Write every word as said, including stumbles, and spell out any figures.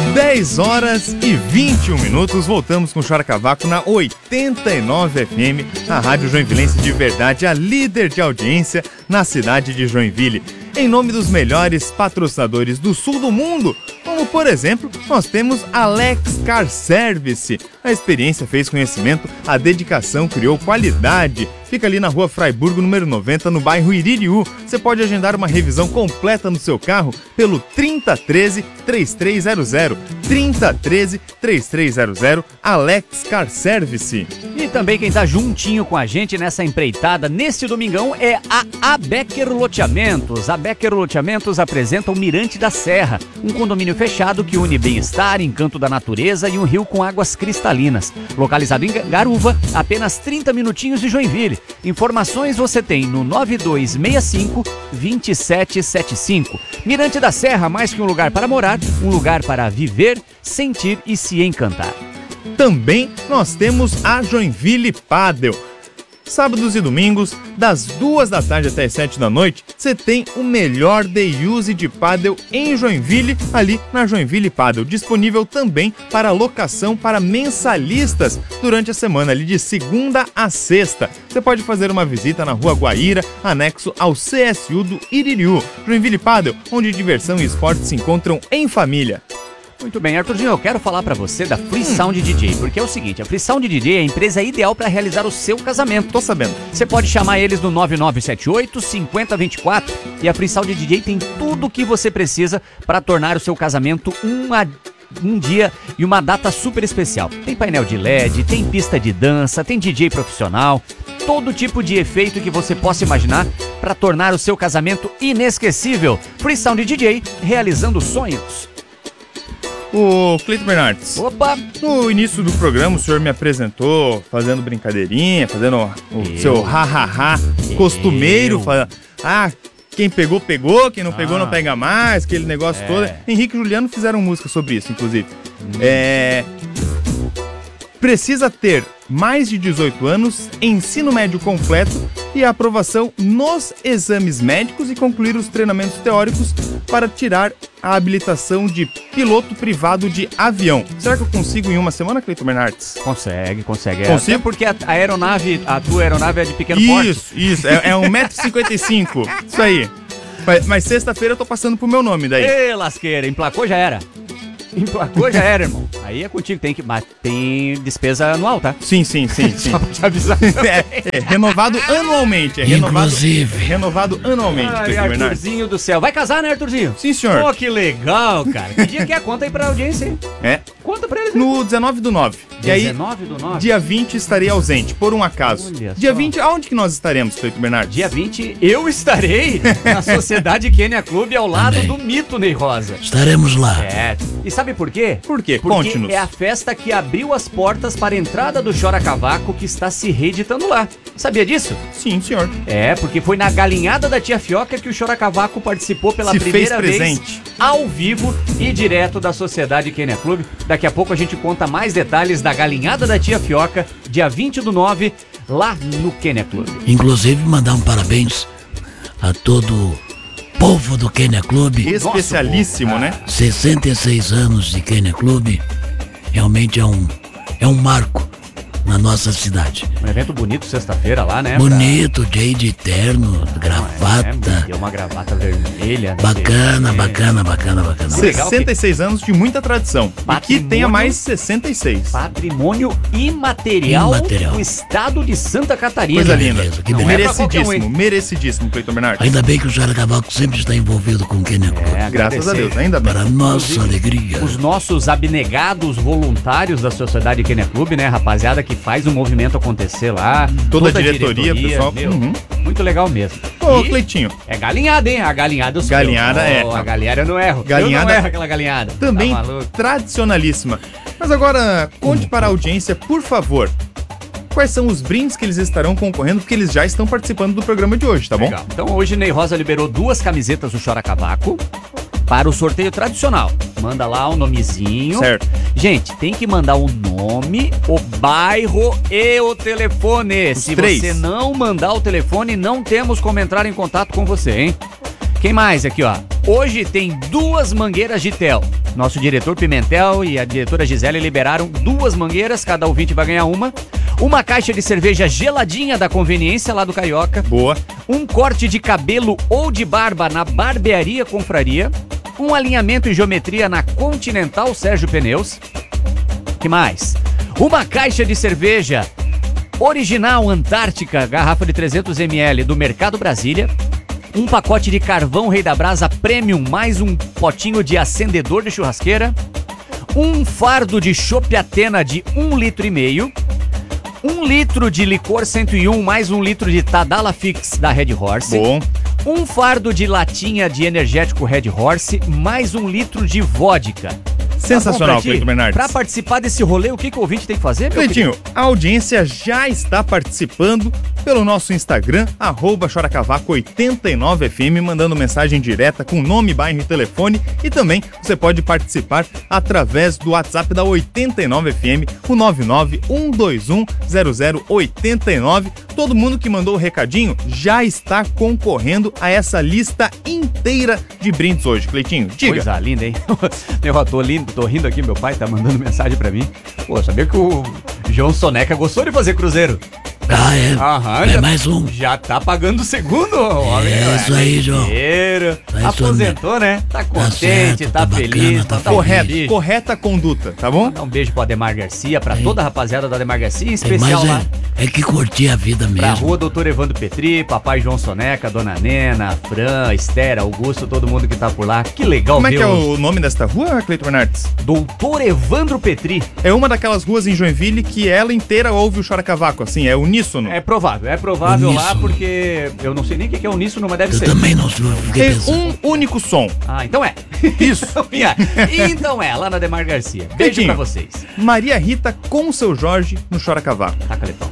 dez horas e vinte e um minutos, voltamos com o Chora Cavaco na oitenta e nove F M, a Rádio Joinvilense de verdade, a líder de audiência na cidade de Joinville. Em nome dos melhores patrocinadores do sul do mundo, como por exemplo, nós temos Alex Car Service. A experiência fez conhecimento, a dedicação criou qualidade. Fica ali na rua Fraiburgo, número noventa, no bairro Iririú. Você pode agendar uma revisão completa no seu carro pelo trinta treze, trinta e três zero zero. trinta treze, trinta e três zero zero, Alex Car Service. E também quem tá juntinho com a gente nessa empreitada neste domingão é a Abecker Loteamentos. A Abecker Loteamentos apresenta o Mirante da Serra, um condomínio fechado que une bem-estar, encanto da natureza e um rio com águas cristalinas. Localizado em Garuva, apenas trinta minutinhos de Joinville. Informações você tem no nove dois seis cinco, dois sete sete cinco. Mirante da Serra, mais que um lugar para morar, um lugar para viver, sentir e se encantar. Também nós temos a Joinville Padel. Sábados e domingos, das duas da tarde até as sete da noite, você tem o melhor day use de pádel em Joinville, ali na Joinville Padel, disponível também para locação para mensalistas durante a semana, ali de segunda a sexta. Você pode fazer uma visita na Rua Guaíra, anexo ao C S U do Iririú. Joinville Padel, onde diversão e esporte se encontram em família. Muito bem, Arthurzinho, eu quero falar pra você da Free Sound D J, porque é o seguinte, a Free Sound D J é a empresa ideal para realizar o seu casamento. Tô sabendo. Você pode chamar eles no nove nove sete oito, cinco zero dois quatro e a Free Sound D J tem tudo o que você precisa para tornar o seu casamento uma... um dia e uma data super especial. Tem painel de L E D, tem pista de dança, tem D J profissional, todo tipo de efeito que você possa imaginar para tornar o seu casamento inesquecível. Free Sound D J, realizando sonhos. O Cleiton Bernardes. Opa! No início do programa, o senhor me apresentou fazendo brincadeirinha, fazendo o Eu? seu ha-ha-ha costumeiro. Fala, ah, quem pegou, pegou, quem não pegou, Ah. não pega mais, aquele negócio É. todo. Henrique e Juliano fizeram música sobre isso, inclusive. É... Precisa ter mais de dezoito anos, ensino médio completo e aprovação nos exames médicos e concluir os treinamentos teóricos para tirar a habilitação de piloto privado de avião. Será que eu consigo em uma semana, Cleiton Bernardes? Consegue, consegue. Consigo? Até porque a, a aeronave, a tua aeronave é de pequeno porte. Isso, isso. É, é um metro e cinquenta e cinco. Isso aí. Mas, mas sexta-feira eu tô passando pro meu nome daí. Ê, lasqueira, emplacou já era. Emplacou já era, irmão. Aí é contigo, tem que... Mas tem despesa anual, tá? Sim, sim, sim, sim. Só pra te avisar. É, é renovado anualmente. É renovado, Inclusive. é renovado anualmente, Ai, Cleiton Bernardes. Arthurzinho do céu. Vai casar, né, Arthurzinho? Sim, senhor. Pô, que legal, cara. Que dia que é? Conta aí pra audiência, hein? É. Conta pra eles aí. No dezenove do nove. E aí, dezenove do nove? dia vinte estarei ausente, por um acaso. Olha Dia só. vinte, aonde que nós estaremos, Cleiton Bernardes? Dia vinte, eu estarei na Sociedade Quênia Clube ao lado Também. do Mito Ney Rosa. Estaremos lá. É. E sabe por quê? Por quê? Porque Conte-nos. é a festa que abriu as portas para a entrada do Chora Cavaco que está se reeditando lá. Sabia disso? Sim, senhor. É, porque foi na galinhada da Tia Fioca que o Chora Cavaco participou pela Se primeira fez vez presente. ao vivo e direto da Sociedade Quênia Clube. Daqui a pouco a gente conta mais detalhes da galinhada da Tia Fioca, dia vinte do nove, lá no Quênia Clube. Inclusive, mandar um parabéns a todo o povo do Quênia Clube. Especialíssimo, né? sessenta e seis anos de Quênia Clube. Realmente é um, é um marco na nossa cidade. Um evento bonito sexta-feira lá, né? Bonito, Jay de terno, gravata. Deu uma gravata vermelha. não sei Bacana, o quê. bacana, bacana, bacana. legal sessenta e seis anos de muita tradição. E que Patrimônio- tenha mais sessenta e seis. Patrimônio imaterial, Imaterial. do estado de Santa Catarina. Coisa Que linda. beleza, que Não beleza. é pra qualquer um, Merecidíssimo, hein? merecidíssimo, Cleiton Bernardes. Ainda bem que o Chora Cavaco sempre está envolvido com o Quênia Clube. É, Graças a agradecer Deus, ainda bem. Para nossa alegria. Os nossos abnegados voluntários da Sociedade Quênia Clube, né, rapaziada, que faz o movimento acontecer lá. Toda a diretoria, pessoal. meu, Uhum. Muito legal mesmo. Ô, E Cleitinho, é galinhada, hein? A galinhada eu sou Galinhada eu. é. Oh, a galinhada eu não erro. Galinhada- Eu não erro aquela galinhada. também Tá maluco? tradicionalíssima. Mas agora, conte para a audiência, por favor, quais são os brindes que eles estarão concorrendo, porque eles já estão participando do programa de hoje, tá bom? Legal. Então hoje Ney Rosa liberou duas camisetas do Chora Cavaco para o sorteio tradicional. Manda lá o nomezinho. Certo. Gente, tem que mandar o nome, o bairro e o telefone. Os Se três. você não mandar o telefone, não temos como entrar em contato com você, hein? Quem mais aqui, ó? Hoje tem duas mangueiras de Tel. Nosso diretor Pimentel e a diretora Gisele liberaram duas mangueiras, cada ouvinte vai ganhar uma. Uma caixa de cerveja geladinha da conveniência lá do Carioca. Boa. Um corte de cabelo ou de barba na Barbearia Confraria. Um alinhamento e geometria na Continental Sérgio Pneus. Que mais? Uma caixa de cerveja original Antártica, garrafa de trezentos mililitros do Mercado Brasília. Um pacote de carvão Rei da Brasa Premium, mais um potinho de acendedor de churrasqueira. Um fardo de chopp Atena de um litro e meio. Um litro de licor cento e um, mais um litro de Tadala Fix da Red Horse. Bom. Um fardo de latinha de energético Red Horse, mais um litro de vodka. Sensacional, tá Cleiton Bernardes. Pra participar desse rolê, o que, que o ouvinte tem que fazer, meu Cleitinho, a audiência já está participando pelo nosso Instagram, arroba choracavaco oitenta e nove F M, mandando mensagem direta com nome, bairro e telefone. E também você pode participar através do WhatsApp da oitenta e nove F M, o nove nove um dois um zero zero oito nove. Todo mundo que mandou o recadinho já está concorrendo a essa lista inteira de brindes hoje, Cleitinho. Diga. Coisa linda, hein? Eu tô lindo, tô rindo aqui, meu pai tá mandando mensagem pra mim. Pô, sabia que o João Soneca gostou de fazer cruzeiro? Ah, é? Aham, é já, mais um. Já tá pagando o segundo, homem. É isso aí, João. Dinheiro. É isso, Aposentou, né? Tá contente, certo, tá, tá feliz. bacana, tá tá Correto, feliz. correta conduta, tá bom? Dá um beijo pro Ademar Garcia, pra toda a rapaziada do Ademar Garcia, em Tem especial mais lá é, é que curtir a vida pra mesmo. rua Doutor Evandro Petri, papai João Soneca, Dona Nena, Fran, Esther, Augusto, todo mundo que tá por lá. Que legal Como é ver que é os- o nome desta rua, Cleiton Bernardes? Doutor Evandro Petri. É uma daquelas ruas em Joinville que ela inteira ouve o choracavaco, assim, é uníssono. É provável, é provável lá, Uníssono. porque eu não sei nem o que é uníssono, mas deve Eu ser. também não sei, eu fiquei Tem pensando. um único som. Ah, então é. Isso. Então é, lá na Ademar Garcia. Beijo Cleitinho, pra vocês. Maria Rita com o seu Jorge no Choracavaco. Taca, Letão.